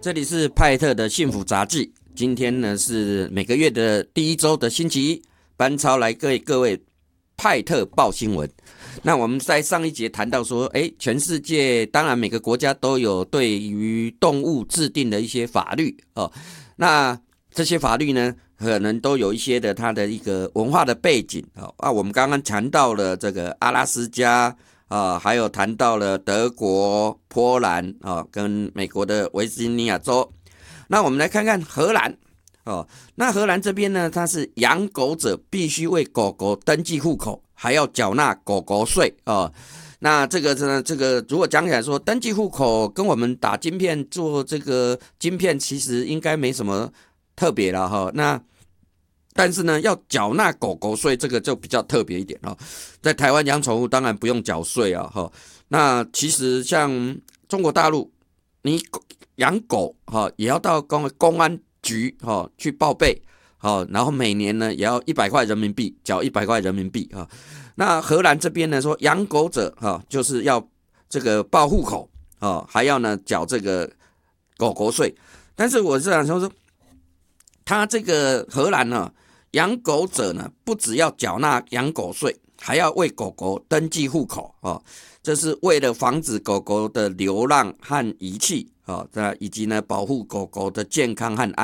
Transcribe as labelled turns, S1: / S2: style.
S1: 这里是派特的幸福杂技。今天呢是每个月的第一周的星期一，班超来给各位派特报新闻。那我们在上一节谈到说，全世界当然每个国家都有对于动物制定的一些法律哦。那这些法律呢，可能都有一些的它的一个文化的背景哦。我们刚刚谈到了这个阿拉斯加还有谈到了德国、波兰跟美国的维吉尼亚州。那我们来看看荷兰哦。那荷兰这边呢，它是养狗者必须为狗狗登记户口，还要缴纳狗狗税哦。那这个如果讲起来说，登记户口跟我们打晶片做这个晶片，其实应该没什么特别了哈。那但是呢，要缴纳狗狗税，这个就比较特别一点哦。在台湾养宠物当然不用缴税啊哈。那其实像中国大陆，你养狗也要到公安局去报备然后每年呢也要100块人民币，缴100块人民币啊。那荷兰这边呢说，养狗者就是要这个报户口还要呢缴这个狗狗税。但是我是想说，他这个荷兰呢，养狗者呢不只要缴纳养狗税，还要为狗狗登记户口这是为了防止狗狗的流浪和遗弃以及呢保护狗狗的健康和安